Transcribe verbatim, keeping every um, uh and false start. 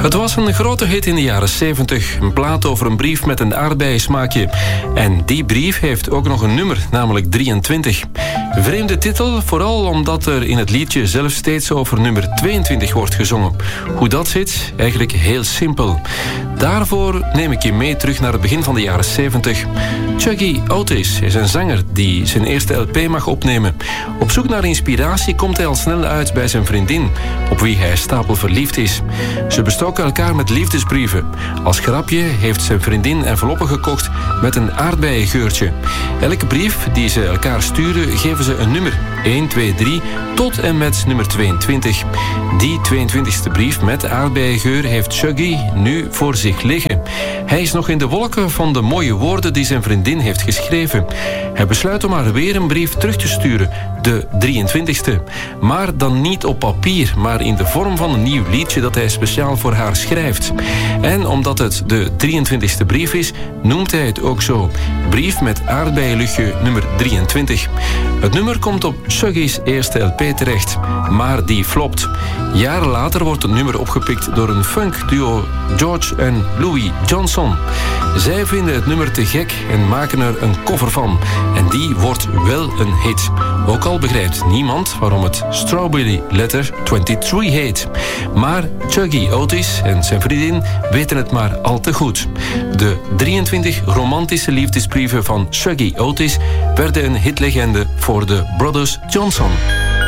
Het was een grote hit in de jaren zeventig. Een plaat over een brief met een aardbeiensmaakje. En die brief heeft ook nog een nummer, namelijk drieëntwintig. Vreemde titel, vooral omdat er in het liedje zelf steeds over nummer tweeëntwintig wordt gezongen. Hoe dat zit? Eigenlijk heel simpel. Daarvoor neem ik je mee terug naar het begin van de jaren zeventig. Chuggy Otis is een zanger die zijn eerste L P mag opnemen. Op zoek naar inspiratie komt hij al snel uit bij zijn vriendin, op wie hij stapelverliefd is. Ze bestoken elkaar met liefdesbrieven. Als grapje heeft zijn vriendin enveloppen gekocht met een aardbeiengeurtje. Elke brief die ze elkaar sturen, geven ze een nummer. één, twee, drie, tot en met nummer tweeëntwintig. Die tweeëntwintigste brief met aardbeiengeur heeft Chuggy nu voor zich liggen. Hij is nog in de wolken van de mooie woorden die zijn vriendin heeft geschreven. Hij besluit om haar weer een brief terug te sturen, de drieëntwintigste. Maar dan niet op papier, maar in de vorm van een nieuw liedje dat hij speciaal voor haar schrijft. En omdat het de drieëntwintigste brief is, noemt hij het ook zo. Brief met aardbeienluchtje nummer drieëntwintig. Het nummer komt op Chuggy's eerste L P terecht, maar die flopt. Jaren later wordt het nummer opgepikt door een funkduo George en Louis Johnson. Zij vinden het nummer te gek en maken er een cover van. En die wordt wel een hit. Ook al begrijpt niemand waarom het Strawberry Letter drieëntwintig heet. Maar Chuggy Otis en zijn vriendin weten het maar al te goed. De drieëntwintig romantische liefdesbrieven van Chuggy Otis werden een hitlegende voor de Brothers Johnson.